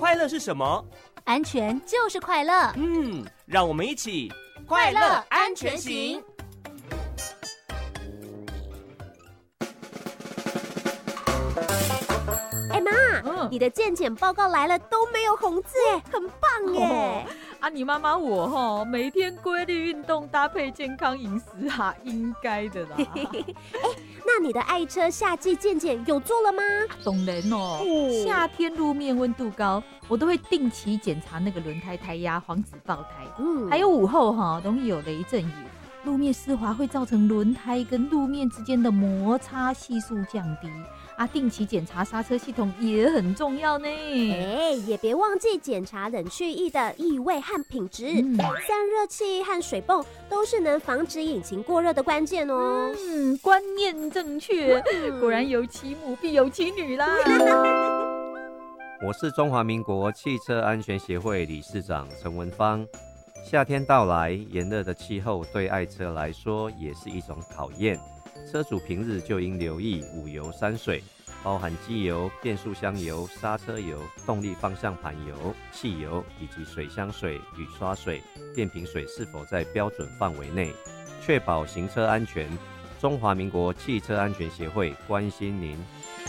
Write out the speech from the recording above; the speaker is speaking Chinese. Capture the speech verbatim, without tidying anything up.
快乐是什么？ 安全就是快乐。 嗯，让我们一起快乐安全行。 哎妈，嗯，你的健检报告来了都没有红字哎，很棒耶！ 哦啊，你妈妈我哈，每天规律运动搭配健康饮食哈，应该的啦。 哎，那你的爱车夏季健检有做了吗？ 当然哦，哦夏天路面温度高，我都会定期检查那个轮胎胎压，防止爆胎。嗯，还有午后哈，容易有雷阵雨，路面湿滑会造成轮胎跟路面之间的摩擦系数降低。啊，定期检查刹车系统也很重要呢。 哎，也别忘记检查冷却液的异味和品质。嗯、散热器和水泵都是能防止引擎过热的关键哦。 嗯，观念正确，嗯、果然有其母必有其女啦。 我是中华民国汽车安全协会理事长陈文芳。夏天到来，炎热的气候对爱车来说也是一种考验。车主平日就应留意五油三水，包含机油、变速箱油、刹车油、动力方向盘油、汽油以及水箱水、雨刷水、电瓶水是否在标准范围内，确保行车安全。中华民国汽车安全协会关心您。